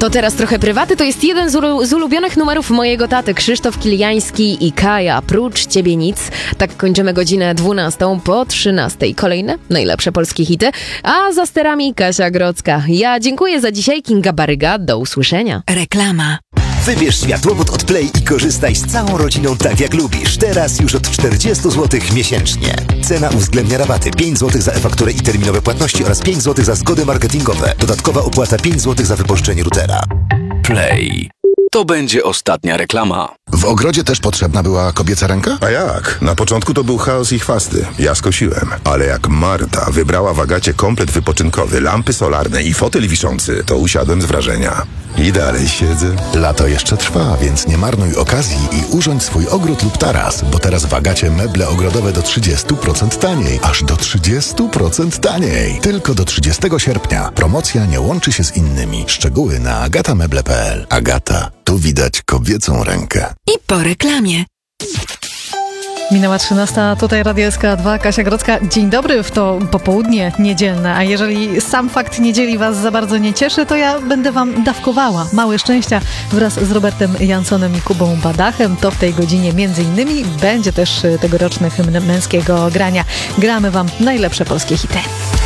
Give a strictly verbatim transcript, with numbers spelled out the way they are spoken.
To teraz trochę prywaty. To jest jeden z, ulu- z ulubionych numerów mojego taty, Krzysztof Kiliański i Kaja. Prócz ciebie nic. Tak kończymy godzinę dwunastą po trzynastej. Kolejne najlepsze polskie hity. A za sterami Kasia Grodzka. Ja dziękuję za dzisiaj. Kinga Baryga. Do usłyszenia. Reklama. Wybierz światłowód od Play i korzystaj z całą rodziną tak jak lubisz. Teraz już od czterdzieści złotych miesięcznie. Cena uwzględnia rabaty pięć złotych za e-fakturę i terminowe płatności oraz pięć złotych za zgody marketingowe. Dodatkowa opłata pięć złotych za wypożyczenie routera. Play. To będzie ostatnia reklama. W ogrodzie też potrzebna była kobieca ręka? A jak? Na początku to był chaos i chwasty. Ja skosiłem. Ale jak Marta wybrała w Agacie komplet wypoczynkowy, lampy solarne i fotel wiszący, to usiadłem z wrażenia. I dalej siedzę. Lato jeszcze trwa, więc nie marnuj okazji i urządź swój ogród lub taras, bo teraz w Agacie meble ogrodowe do trzydzieści procent taniej. Aż do trzydzieści procent taniej. Tylko do trzydziestego sierpnia. Promocja nie łączy się z innymi. Szczegóły na agatameble kropka p l. Agata. Tu widać kobiecą rękę. I po reklamie. Minęła trzynasta, tutaj Radio S K dwa, Kasia Grodzka. Dzień dobry w to popołudnie niedzielne, a jeżeli sam fakt niedzieli was za bardzo nie cieszy, to ja będę wam dawkowała małe szczęścia wraz z Robertem Jansonem i Kubą Badachem. To w tej godzinie między innymi będzie też tegoroczny hymn męskiego grania. Gramy wam najlepsze polskie hity.